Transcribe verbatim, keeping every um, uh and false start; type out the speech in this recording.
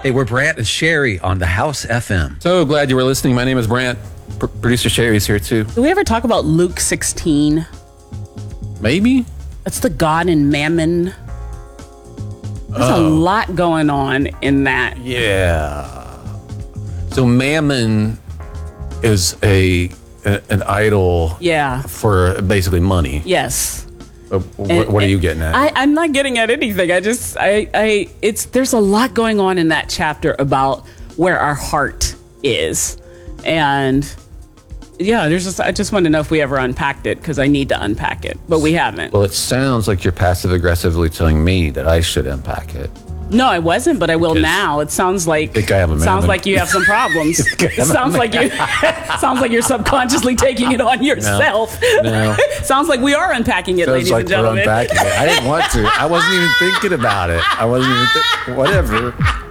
Hey, we're Brant and Sherry on the House F M. So glad you were listening. My name is Brant. P- Producer Sherry's here too. Do we ever talk about Luke sixteen? Maybe? That's the God and Mammon. There's Oh. a lot going on in that. Yeah. So Mammon is a, a an idol Yeah. for basically money. Yes. Uh, wh- what are you getting at? I, I'm not getting at anything. I just, I, I, it's, there's a lot going on in that chapter about where our heart is. And yeah, there's just, I just want to know if we ever unpacked it because I need to unpack it, but we haven't. Well, it sounds like you're passive aggressively telling me that I should unpack it. No, I wasn't, but I will Because now. It sounds like think I have a sounds mammon. like you have some problems. It sounds like you sounds like you're subconsciously taking it on yourself. No. Sounds like we are unpacking it, Sounds ladies like and we're gentlemen. unpacking it. I didn't want to. I wasn't even thinking about it. I wasn't even th- whatever.